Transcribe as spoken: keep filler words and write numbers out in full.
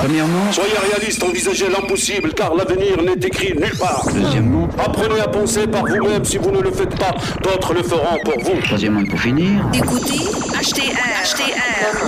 Premièrement, Soyez réaliste, envisagez l'impossible, car l'avenir n'est écrit nulle part. deuxièmement, Apprenez à penser par vous-même, si vous ne le faites pas, d'autres le feront pour vous. troisièmement, pour finir. Écoutez H T R. H T R.